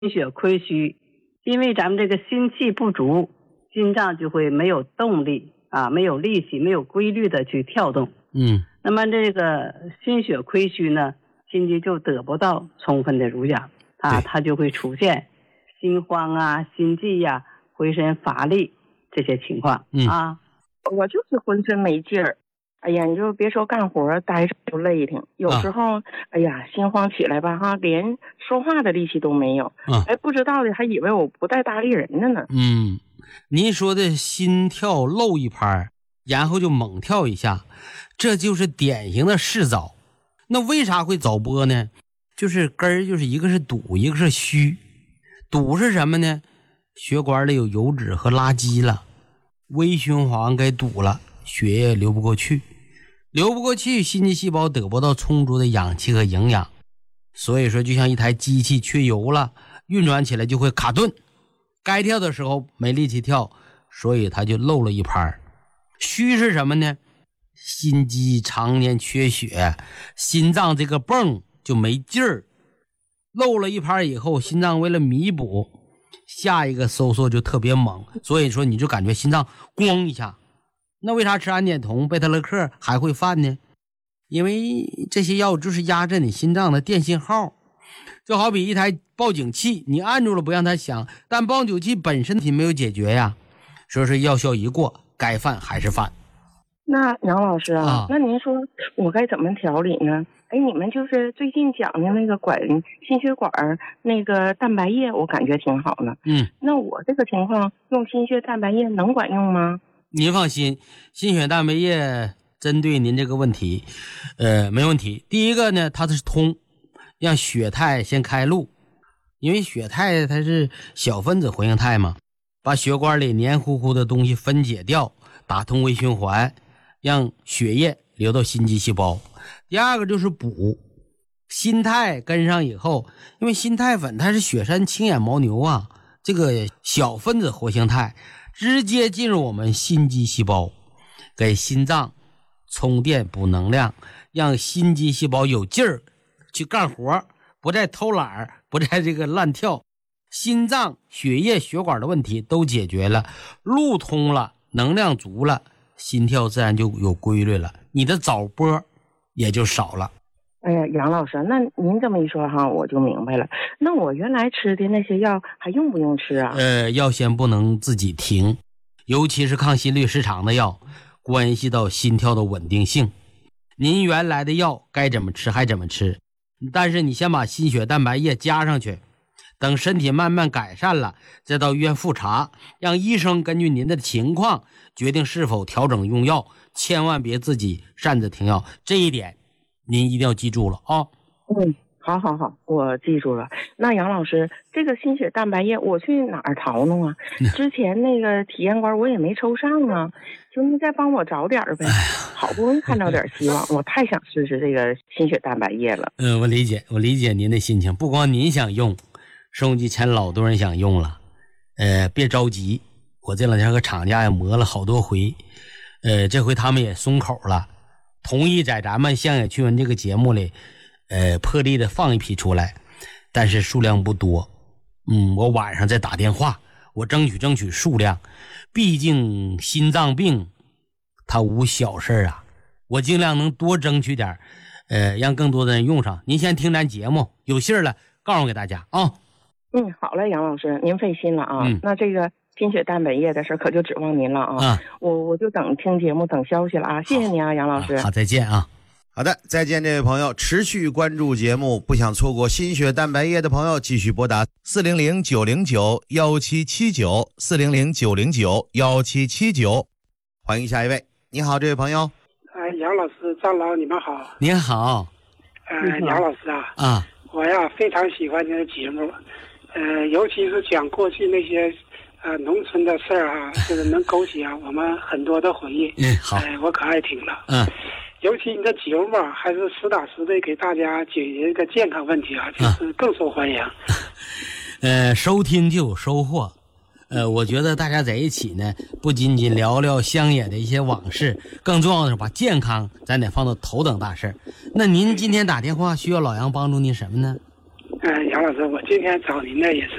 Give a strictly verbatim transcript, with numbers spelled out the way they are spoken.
血亏虚，因为咱们这个心气不足，心脏就会没有动力啊，没有力气，没有规律的去跳动。 嗯， 那么这个心血亏虚呢，心肌就得不到充分的濡养啊，它就会出现心慌啊、心悸呀、啊、浑身乏力这些情况、 嗯、 啊。 我就是浑身没劲儿，哎呀，你就别说干活待着就累挺，有时候、啊、哎呀心慌起来吧哈，连说话的力气都没有。 啊、 哎，不知道的还以为我不带搭理人的呢。 嗯，您说的心跳漏一拍，然后就猛跳一下，这就是典型的嗜早。那为啥会早搏呢？就是根儿就是一个是堵，一个是虚。堵是什么呢？血管里有油脂和垃圾了，微循环给堵了，血液流不过去，流不过去，心肌细胞得不到充足的氧气和营养，所以说就像一台机器缺油了，运转起来就会卡顿，该跳的时候没力气跳，所以它就漏了一拍。虚是什么呢？心肌常年缺血，心脏这个泵就没劲儿，漏了一拍以后，心脏为了弥补，下一个收缩就特别猛，所以说你就感觉心脏咣一下。那为啥吃氨碱酮、贝塔勒克还会犯呢？因为这些药就是压制你心脏的电信号，就好比一台报警器，你按住了不让它响，但报警器本身没有解决呀，所以说药效一过，该犯还是犯。 那杨老师啊， 啊那您说我该怎么调理呢？哎，你们就是最近讲的那个管心血管那个蛋白液，我感觉挺好的。 嗯， 那我这个情况用心血蛋白液能管用吗？ 您放心，心血蛋白液针对您这个问题，呃，没问题。第一个呢，它是通，让血肽先开路，因为血肽它是小分子活性肽嘛，把血管里黏糊糊的东西分解掉，打通微循环，让血液流到心肌细胞。第二个就是补，心肽跟上以后，因为心肽粉它是雪山青眼牦牛啊，这个小分子活性肽直接进入我们心肌细胞，给心脏充电补能量，让心肌细胞有劲儿去干活，不再偷懒，不再这个乱跳。心脏血液血管的问题都解决了，路通了，能量足了，心跳自然就有规律了，你的早搏也就少了。 哎呀，杨老师，那您这么一说哈，我就明白了。那我原来吃的那些药还用不用吃啊？ 呃，药先不能自己停，尤其是抗心律失常的药，关系到心跳的稳定性。您原来的药该怎么吃还怎么吃，但是你先把心血蛋白液加上去，等身体慢慢改善了，再到医院复查，让医生根据您的情况决定是否调整用药，千万别自己擅自停药，这一点您一定要记住了啊。 嗯，好好好，我记住了。那杨老师，这个心血蛋白液我去哪儿淘弄啊？之前那个体验官我也没抽上啊，就您再帮我找点呗。好不容易看到点希望，我太想试试这个心血蛋白液了。 嗯，我理解，我理解您的心情。不光您想用，收音机前老多人想用了。呃，别着急，我这两天和厂家也磨了好多回，呃，这回他们也松口了。同意在咱们乡野趣闻这个节目里呃，破例的放一批出来，但是数量不多。嗯，我晚上再打电话，我争取争取数量，毕竟心脏病它无小事啊，我尽量能多争取点，呃，让更多的人用上。您先听咱节目，有信儿了告诉给大家啊。 嗯，好嘞，杨老师，您费心了啊。 嗯， 那这个心血蛋白液的事可就指望您了啊。 啊， 我我就等听节目等消息了啊，谢谢您啊，杨老师。 好，再见啊。 好的，再见，这位朋友，持续关注节目，不想错过心血蛋白液的朋友，继续拨打四零零九零九幺七七九四零零九零九幺七七九，欢迎下一位。你好，这位朋友。 哎，杨老师、张老，你们好。 您好。 呃，杨老师啊， 啊， 我呀非常喜欢您的节目，呃，尤其是讲过去那些呃农村的事儿啊，就是能勾起啊我们很多的回忆。 嗯，好。 哎、呃，我可爱听了。 嗯。 尤其你的节目啊，还是实打实的给大家解决一个健康问题啊，就是更受欢迎。 呃，收听就有收获。呃，我觉得大家在一起呢，不仅仅聊聊乡野的一些往事，更重要的是把健康咱得放到头等大事。那您今天打电话需要老杨帮助您什么呢？ 呃，杨杨老师，我今天找您呢也是